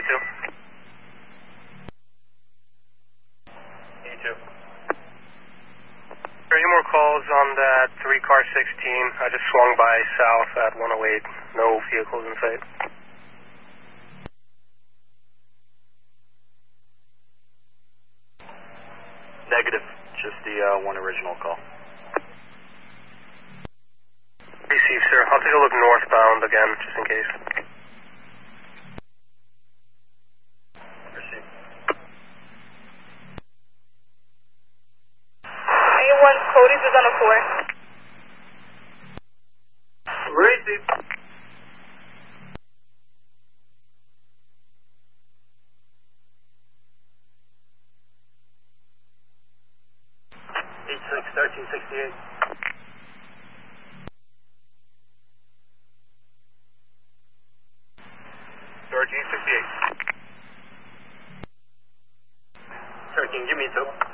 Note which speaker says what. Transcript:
Speaker 1: 2. E2. Any more calls on that 3-car 16? I just swung by south at 108. No vehicles in sight.
Speaker 2: Negative. Just the one original call.
Speaker 1: Received, sir. I'll take a look northbound again, just in case.
Speaker 2: Received.
Speaker 3: A1 Cody's is on the 4.
Speaker 2: Received. H6 1368.
Speaker 1: 1368.
Speaker 2: Sir, can you give me 2?